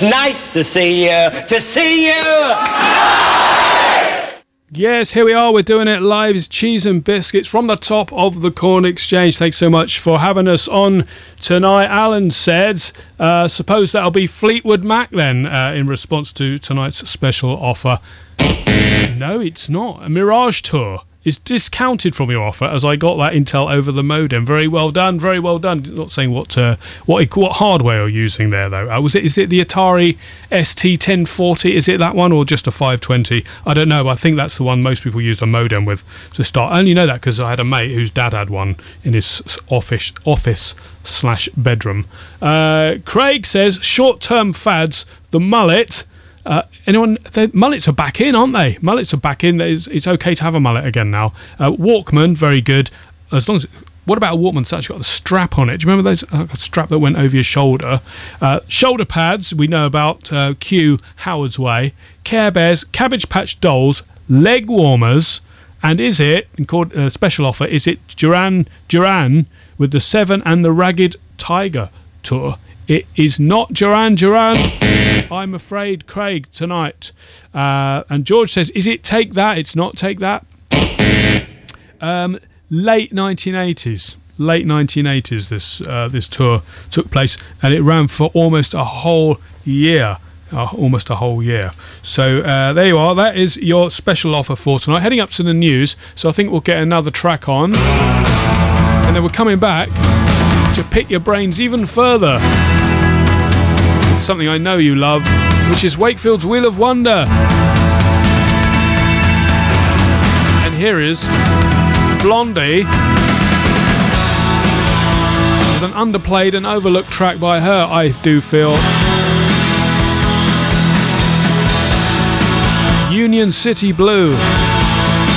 Nice to see you. To see you. Yes, here we are. We're doing it live. It's Cheese and Biscuits from the top of the Corn Exchange. Thanks so much for having us on tonight. Alan said, suppose that'll be Fleetwood Mac then, in response to tonight's special offer. No, it's not. A Mirage Tour is discounted from your offer, as I got that intel over the modem. Very well done, very well done. Not saying what hardware you're using there though. Is it the Atari ST1040? Is it that one, or just a 520? I don't know, but I think that's the one most people use a modem with to start. I only know that because I had a mate whose dad had one in his office/bedroom. Craig says short-term fads, the mullet. Mullets are back in, aren't they? Mullets are back in. It's okay to have a mullet again now. Walkman, very good. As long as. What about a Walkman that's actually got the strap on it? Do you remember those? A strap that went over your shoulder. Shoulder pads, we know about. Q, Howard's Way. Care Bears, Cabbage Patch Dolls, leg warmers, and is it, called special offer, is it Duran with the Seven and the Ragged Tiger tour? It is not Duran, I'm afraid, Craig, tonight. And George says, is it Take That? It's not Take That. Late 1980s, this tour took place, and it ran for almost a whole year. So there you are. That is your special offer for tonight. Heading up to the news, so I think we'll get another track on. And then we're coming back to pick your brains even further. Something I know you love, which is Wakefield's Wheel of Wonder. And here is Blondie with an underplayed and overlooked track by her, I do feel. Union City Blue.